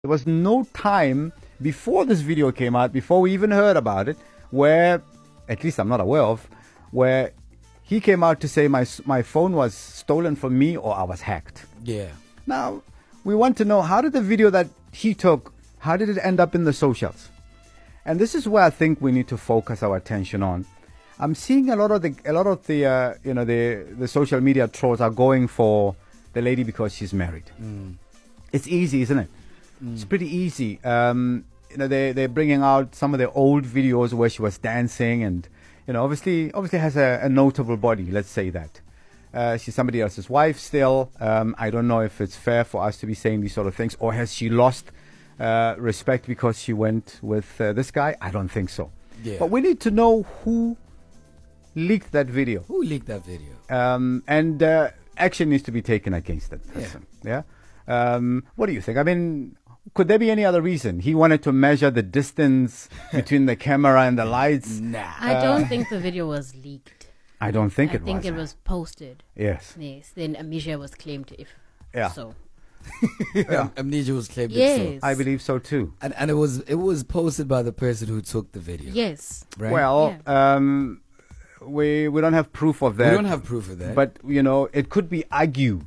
There was no time before this video came out, before we even heard about it, where, at least I'm not aware of, where he came out to say my phone was stolen from me or I was hacked. Yeah. Now, we want to know, how did the video that he took, how did it end up in the socials? And this is where I think we need to focus our attention on. I'm seeing a lot of the social media trolls are going for the lady because she's married. It's easy, isn't it? It's pretty easy. They're bringing out some of the old videos where she was dancing, and obviously has a notable body. Let's say that she's somebody else's wife still. I don't know if it's fair for us to be saying these sort of things, or has she lost respect because she went with this guy? I don't think so. Yeah. But we need to know who leaked that video. Who leaked that video? And action needs to be taken against that person. Yeah. What do you think? I mean, could there be any other reason? He wanted to measure the distance between the camera and the lights. Nah. I don't think the video was leaked. I don't think it was. I think it was posted. Yes. Yes. Then amnesia was claimed if so. Amnesia was claimed. Yes. I believe so too. And it was posted by the person who took the video. Yes. Right? Well, we don't have proof of that. We don't have proof of that. But it could be argued.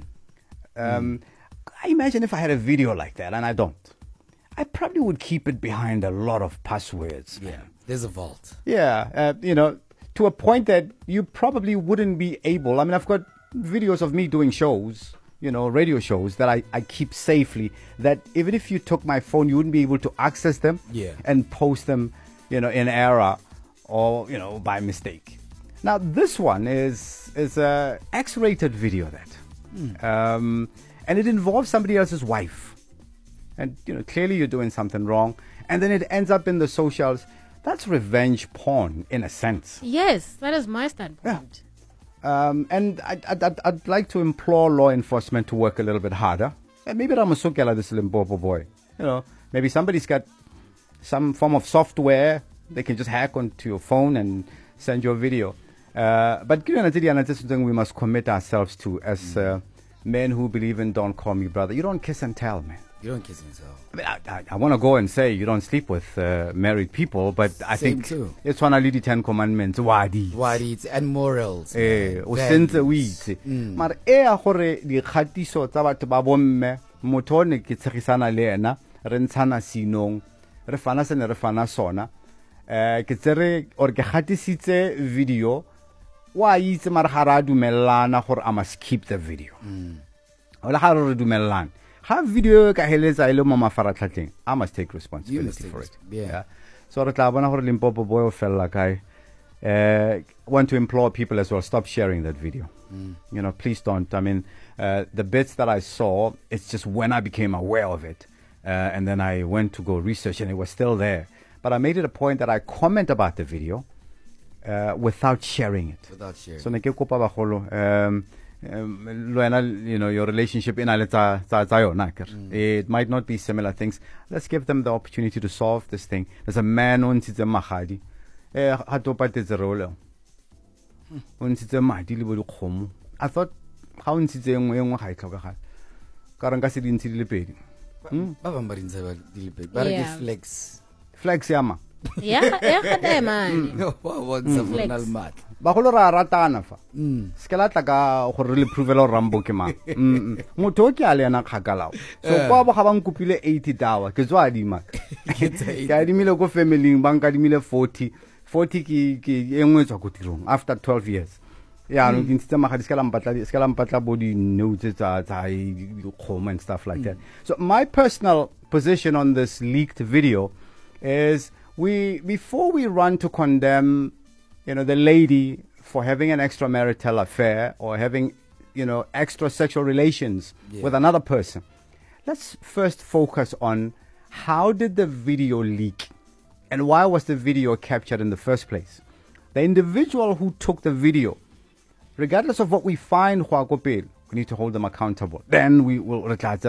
I imagine if I had a video like that, and I don't, I probably would keep it behind a lot of passwords. Yeah. There's a vault. Yeah, to a point that you probably wouldn't be able. I mean, I've got videos of me doing shows, radio shows that I keep safely, that even if you took my phone, you wouldn't be able to access them and post them, in error or, by mistake. Now, this one is a X-rated video and it involves somebody else's wife. And, clearly you're doing something wrong. And then it ends up in the socials. That's revenge porn, in a sense. Yes, that is my standpoint. Yeah. And I'd like to implore law enforcement to work a little bit harder. And maybe Ramasukela, this Limpopo boy. Maybe somebody's got some form of software. They can just hack onto your phone and send you a video. But this is something we must commit ourselves to as men who believe in don't call me brother. You don't kiss and tell, man. You don't kiss and tell. I mean, I want to go and say you don't sleep with married people, but I think too. It's one of the 10 commandments. Wadi and morals. O sentse o itse. Mara gore di khatiso tsa batho ba bomme motho ne ke tshegisana le ena re ntshana sinong re fana se ne re fana sona ke tsere or ke khatisitse video wa itse mara ga ra dumellana gore I must keep the video ola ga re dumellana ha video ka heletsa ile mo mafaratlhatleng I must take responsibility for it. Yeah. So re tla bona gore Limpopo boy o fella kae. Want to implore people as well, stop sharing that video. Please don't. I mean, the bits that I saw, it's just when I became aware of it, and then I went to go research, and it was still there. But I made it a point that I comment about the video without sharing it. Without sharing. So neke kopa bagolo your relationship in it might not be similar things. Let's give them the opportunity to solve this thing. There's a man on the magadi. I thought how ntse engwe engwe ga itlhokagala ka re nka se dintse di le pedi ba bang ba dintse ba di le pedi ba re flex yama man. ba go ra ratana fa se la tla ka gore le prove Rambo ke mang motho o ke a le ena khakalao so kwa ba ga bang kopile 80 dawa ke tswa adima ke adimile go family bank adimile 40 ki engwe tswa go tirong after 12 years. Yeah, no mpatla body notes and stuff like that. So my personal position on this leaked video is before we run to condemn the lady for having an extramarital affair or having extra sexual relations with another person, let's first focus on how did the video leak and why was the video captured in the first place. The individual who took the video, regardless of what we find, we need to hold them accountable. Then we will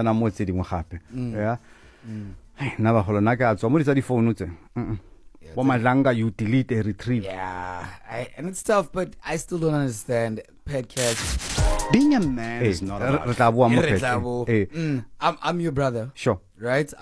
you delete and retrieve. Yeah, and it's tough, but I still don't understand. Petcash. being a man is not about Re tla bua mo Re tla pheteng. bo- Eh, I'm your brother, sure. right?